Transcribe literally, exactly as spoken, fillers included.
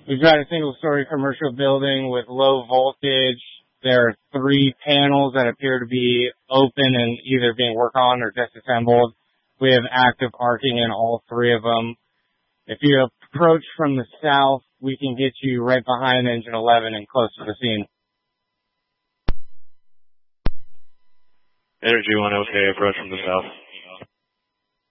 We've got a single-story commercial building with low voltage. There are three panels that appear to be open and either being worked on or disassembled. We have active arcing in all three of them. If you approach from the south, we can get you right behind engine eleven and close to the scene. Energy one, okay, approach from the south.